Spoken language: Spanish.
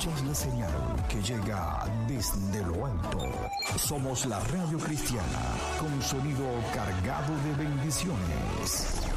Escuchas la señal que llega desde lo alto. Somos la radio cristiana con sonido cargado de bendiciones.